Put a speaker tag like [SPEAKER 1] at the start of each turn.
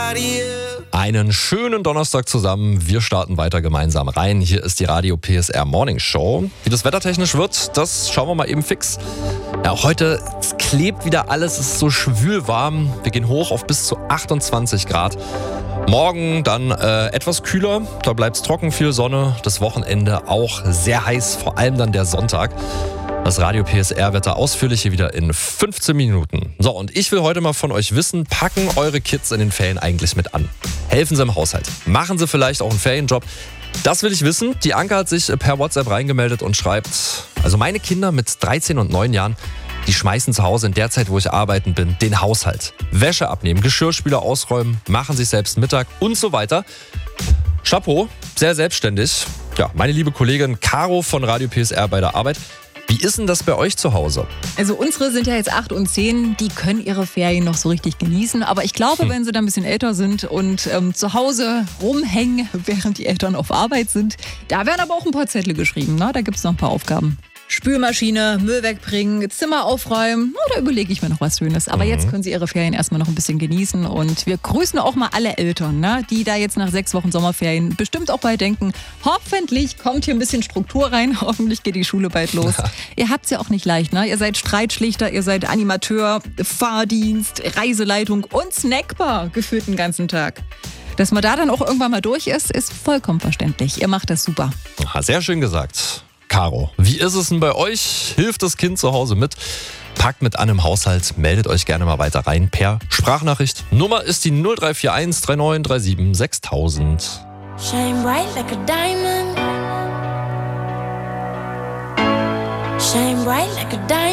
[SPEAKER 1] Einen schönen Donnerstag zusammen. Wir starten weiter gemeinsam rein. Hier ist die Radio PSR Morning Show. Wie das wettertechnisch wird, das schauen wir mal eben fix. Ja, auch heute klebt wieder alles, es ist so schwül warm. Wir gehen hoch auf bis zu 28 Grad. Morgen dann etwas kühler, da bleibt es trocken, viel Sonne. Das Wochenende auch sehr heiß, vor allem dann der Sonntag. Das Radio PSR-Wetter ausführlich hier wieder in 15 Minuten. So, und ich will heute mal von euch wissen, packen eure Kids in den Ferien eigentlich mit an? Helfen sie im Haushalt? Machen sie vielleicht auch einen Ferienjob? Das will ich wissen. Die Anke hat sich per WhatsApp reingemeldet und schreibt, also meine Kinder mit 13 und 9 Jahren, die schmeißen zu Hause in der Zeit, wo ich arbeiten bin, den Haushalt. Wäsche abnehmen, Geschirrspüler ausräumen, machen sich selbst Mittag und so weiter. Chapeau, sehr selbstständig. Ja, meine liebe Kollegin Caro von Radio PSR bei der Arbeit. Wie ist denn das bei euch zu Hause?
[SPEAKER 2] Also unsere sind ja jetzt 8 und 10, die können ihre Ferien noch so richtig genießen. Aber ich glaube, wenn sie dann ein bisschen älter sind und zu Hause rumhängen, während die Eltern auf Arbeit sind, da werden aber auch ein paar Zettel geschrieben. Ne? Da gibt es noch ein paar Aufgaben. Spülmaschine, Müll wegbringen, Zimmer aufräumen. Da überlege ich mir noch was Schönes. Aber jetzt können sie ihre Ferien erstmal noch ein bisschen genießen. Und wir grüßen auch mal alle Eltern, ne, die da jetzt nach 6 Wochen Sommerferien bestimmt auch bald denken, hoffentlich kommt hier ein bisschen Struktur rein, hoffentlich geht die Schule bald los. Ja. Ihr habt es ja auch nicht leicht, ne? Ihr seid Streitschlichter, ihr seid Animateur, Fahrdienst, Reiseleitung und Snackbar gefühlt den ganzen Tag. Dass man da dann auch irgendwann mal durch ist, ist vollkommen verständlich. Ihr macht das super.
[SPEAKER 1] Aha, sehr schön gesagt. Caro, wie ist es denn bei euch? Hilft das Kind zu Hause mit? Packt mit an im Haushalt, meldet euch gerne mal weiter rein per Sprachnachricht. Nummer ist die 0341 3937 6000.
[SPEAKER 3] Shine bright like a diamond. Shine bright like a diamond.